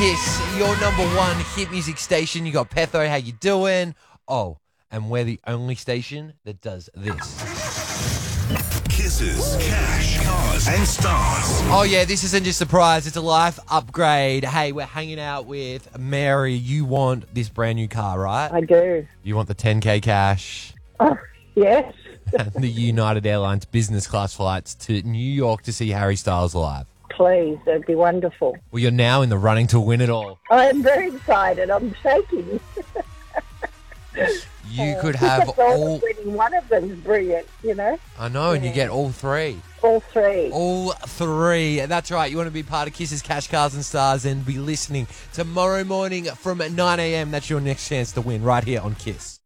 Kiss, your number one hit music station. You got Petho, how you doing? Oh, and we're the only station that does this. Kisses, cash, cars, and stars. Oh yeah, this isn't just a prize, it's a life upgrade. Hey, we're hanging out with Mary. You want this brand new car, right? I do. You want the 10K cash Oh, yes. and the United Airlines business class flights to New York to see Harry Styles live. Please, that'd be wonderful. Well, you're now in the running to win it all. I'm very excited. I'm shaking. You could have all... Winning one of them is brilliant, you know? I know, and you get all three. All three. All three. That's right. You want to be part of Kiss's Cash, Cars and Stars and be listening tomorrow morning from 9 a.m. That's your next chance to win right here on Kiss.